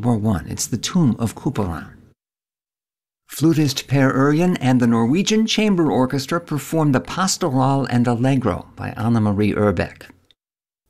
World War I. It's the tomb of Couperin. Flutist Per Urjan and the Norwegian Chamber Orchestra performed the Pastoral and Allegro by Anna Marie Urbeck.